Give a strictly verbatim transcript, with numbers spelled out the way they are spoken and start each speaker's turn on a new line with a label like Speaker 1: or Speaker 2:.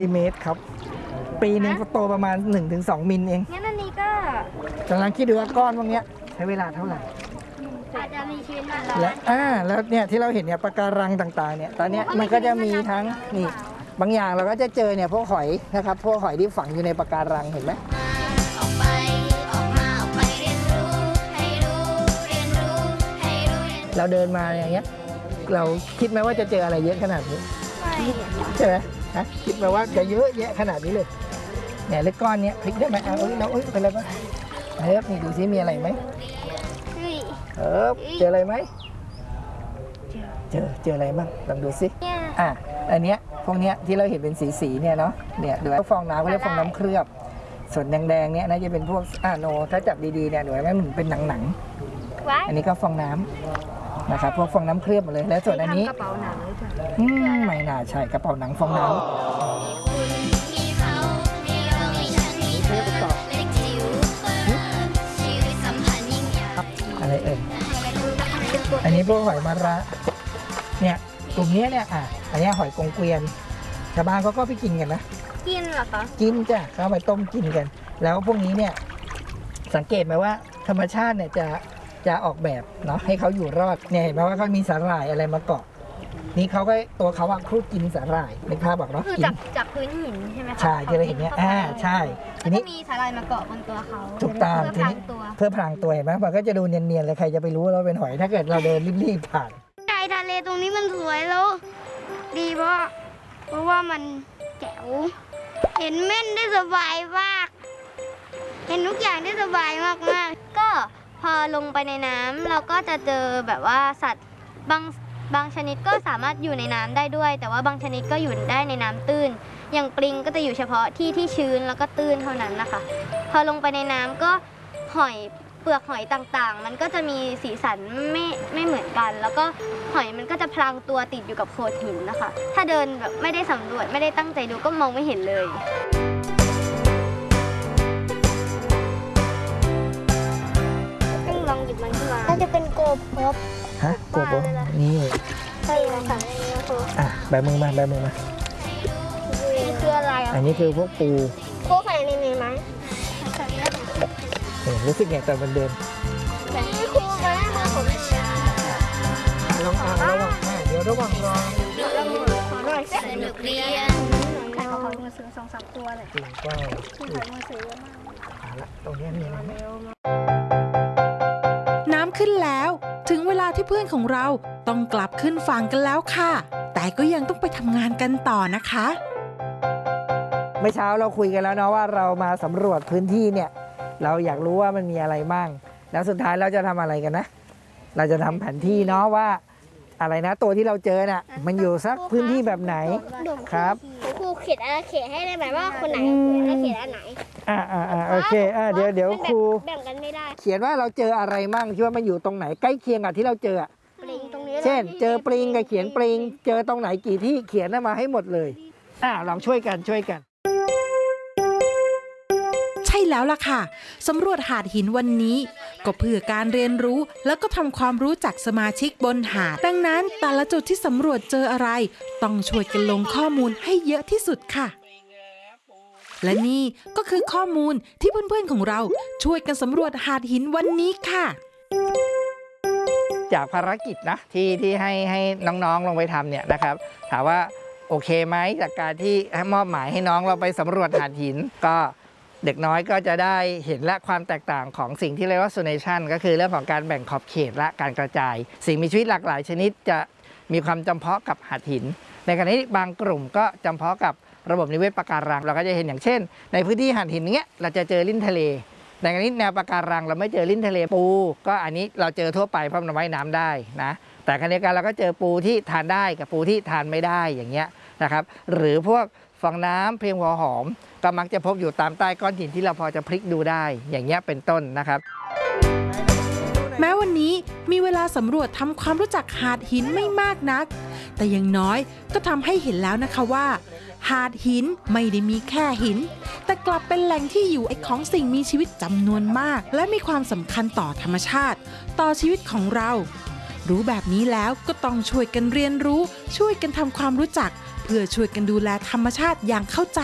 Speaker 1: เมตรครับปีหนึ่งโตประมาณ หนึ่งถึงสอง มิลเอง
Speaker 2: งั้นอันนี้ก็
Speaker 1: กำลังคิดดูว่าก้อนพวกนี้ใช้เวลาเท่าไหร่
Speaker 2: อาจจะมีชีวิตมาก
Speaker 1: และอ่าแล้วเนี่ยที่เราเห็นเนี่ยปะการังต่างๆเนี่ยตอนนี้มันก็จะมีทั้งนี่บางอย่างเราก็จะเจอเนี่ยพวกหอยนะครับพวกหอยที่ฝังอยู่ในปะการังเห็นไหมเราเดินมาอย่างเงี้ยเราคิดไหมว่าจะเจออะไรเยอะขนาดนี้ใช่ไหมฮะคิดไหมว่าจะเยอะแยะขนาดนี้เลยเนี่ยเล็กก้อนเนี้ยพลิกได้ไหมเอาเอ้ยเราเอ้ยเป็นอะไรบ้างเฮ้ยนี่ดูซิมีอะไรไหมเออเจออะไรไหมเจอเจออะไรบ้างลองดูซิอ่ะอันเนี้ยพวกเนี้ยที่เราเห็นเป็นสีสีเนี่ยเนาะเนี่ยดูฟองน้ำเขาเรียกฟองน้ำเคลือบส่วนแดงๆเนี่ยน่าจะเป็นพวกอ่าโนถ้าจับดีๆเนี่ยดูไหมมันเป็นหนังๆอันนี้ก็ฟองน้ำนะครับพวกฟองน้ำเคลือบหมดเลยแล้วส่วนอันนี้กระเป๋าหนังหรือเปล่าอืมไม่น่าใช่กระเป๋าหนังฟองน้ำอะไรเอ่ยอันนี้พวกหอยมาระเนี่ยกลุ่มนี้เนี่ยอ่ะอันนี้หอยกงเกวียนชาวบ้านเขาก็ไปกินกันนะ
Speaker 2: กินเหรอคะ
Speaker 1: กินจ้ะเขาไปต้มกินกันแล้วพวกนี้เนี่ยสังเกตไหมว่าธรรมชาติเนี่ยจะจะออกแบบเนาะให้เขาอยู่รอดเนี่ยเห็นไหมว่าเขามีสาหร่ายอะไรมาเกาะนี่เขาก็ตัวเขาอะครูดกินสาหร่ายนึกภาพบอกเนาะ
Speaker 2: คือจากจากพื้นหินใช่ไหมคะ
Speaker 1: ใช่ที่เราเห็นเนี่ยอ่าใช่
Speaker 2: ทีนี้มีสาหร่ายมาเกาะบนตัวเขา
Speaker 1: ถูกต้องทีนี้เพื่อพรางตัวเห็นไหมมันก็จะดูเนียนๆเลยใครจะไปรู้ว่าเราเป็นหอยถ้าเกิดเราเดินรีบๆผ่าน
Speaker 2: ใจทะเลตรงนี้มันสวยแล้วดีเพราะเพราะว่ามันแจ๋วเห็นเม่นได้สบายมากเห็นทุกอย่างได้สบายมากๆก็พอลงไปในน้ำเราก็จะเจอแบบว่าสัตว์บางบางชนิดก็สามารถอยู่ในน้ำได้ด้วยแต่ว่าบางชนิดก็อยู่ได้ในน้ำตื้นอย่างปลิงก็จะอยู่เฉพาะที่ที่ชื้นแล้วก็ตื้นเท่านั้นนะคะพอลงไปในน้ำก็หอยเปลือกหอยต่างๆมันก็จะมีสีสันไม่ไม่เหมือนกันแล้วก็หอยมันก็จะพลางตัวติดอยู่กับโขดหินนะคะถ้าเดินแบบไม่ได้สำรวจไม่ได้ตั้งใจดูก็มองไม่เห็นเลยลองหยิบมันขึ้นมาน่าจะเป็นโกบครับ
Speaker 1: ฮะโกบนี่
Speaker 2: ใช่ค่ะ
Speaker 1: อ่ะใบมือมาใบมือมา
Speaker 2: นี่คืออะไรอ่ะ
Speaker 1: อันนี้คือพวกปู
Speaker 2: โคใส่ในนี้ไหม
Speaker 1: รู้สึกไงตอนมันเดิน
Speaker 2: นี่ครูมาแล้วมาผม
Speaker 1: ลองอ่านระหว่างเดี๋ยวระหว่างรอ
Speaker 2: เราขอหน่อยสนุกเรียนใครเขาขอมือซื้อสองสามตัวเลย
Speaker 1: จริงก็
Speaker 2: ที่ขายมือซื้อเยอะมาก
Speaker 1: เอาละตรงนี้มีอะไรไหม
Speaker 3: น้ำขึ้นแล้วถึงเวลาที่เพื่อนของเราต้องกลับขึ้นฝั่งกันแล้วค่ะแต่ก็ยังต้องไปทำงานกันต่อนะคะ
Speaker 1: เมื่อเช้าเราคุยกันแล้วเนาะว่าเรามาสำรวจพื้นที่เนี่ยเราอยากรู้ว่ามันมีอะไรบ้างแล้วสุดท้ายเราจะทำอะไรกันนะเราจะทำแผนที่เนาะว่าอะไรนะตัวที่เราเจอน่ะมันอยู่สักพื้นที่แบบไหนครับ
Speaker 2: ครูเขียนอาเขียนให้ได้ไหมว่าคนไหนเขียนอาเขียนอันไหน
Speaker 1: อ่าอ่าอ่าโอเคอ่าเดี๋ยวเดี๋ยวครู
Speaker 2: แบ่งกันไม่ได้
Speaker 1: เขียนว่าเราเจออะไรมั่งคิดว่ามันอยู่ตรงไหนใกล้เคียงกับที่เราเจอ
Speaker 2: ปลิงตรงนี้
Speaker 1: เช่นเจอปลิงกับเขียนปลิงเจอตรงไหนกี่ที่เขียนมาให้หมดเลยอ่าลองช่วยกันช่วยกัน
Speaker 3: ใช่แล้วล่ะค่ะสำรวจหาดหินวันนี้ก็เพื่อการเรียนรู้แล้วก็ทำความรู้จักสมาชิกบนหาดดังนั้นแต่ละจุดที่สำรวจเจออะไรต้องช่วยกันลงข้อมูลให้เยอะที่สุดค่ะและนี่ก็คือข้อมูลที่เพื่อนๆของเราช่วยกันสำรวจหาดหินวันนี้ค่ะ
Speaker 1: จากภารกิจนะที่ที่ให้ให้น้องๆลงไปทำเนี่ยนะครับถามว่าโอเคไหมจากการที่มอบหมายให้น้องเราไปสำรวจหาดหินก็เด็กน้อยก็จะได้เห็นและความแตกต่างของสิ่งที่เรียกว่าโซเนชันก็คือเรื่องของการแบ่งขอบเขตและการกระจายสิ่งมีชีวิตหลากหลายชนิดจะมีความจำเพาะกับหาดหินในขณะที่บางกลุ่มก็จำเพาะกับระบบนิเวศปะการังเราก็จะเห็นอย่างเช่นในพื้นที่หาดหินเนี้ยเราจะเจอลิ้นทะเลในขณะที่แนวปะการังเราไม่เจอลิ้นทะเลปูก็อันนี้เราเจอทั่วไปเพราะมันว่ายน้ำได้นะแต่ขณะเดียวกันเราก็เจอปูที่ทานได้กับปูที่ทานไม่ได้อย่างเงี้ยนะครับหรือพวกฟองน้ำเพลียงหัวหอมก็มักจะพบอยู่ตามใต้ก้อนหินที่เราพอจะพลิกดูได้อย่างเงี้ยเป็นต้นนะครับ
Speaker 3: แม้วันนี้มีเวลาสำรวจทำความรู้จักหาดหินไม่มากนักแต่อย่างน้อยก็ทำให้เห็นแล้วนะคะว่าหาดหินไม่ได้มีแค่หินแต่กลับเป็นแหล่งที่อยู่ของสิ่งมีชีวิตจำนวนมากและมีความสำคัญต่อธรรมชาติต่อชีวิตของเรารู้แบบนี้แล้วก็ต้องช่วยกันเรียนรู้ช่วยกันทำความรู้จักเพื่อช่วยกันดูแลธรรมชาติอย่างเข้าใจ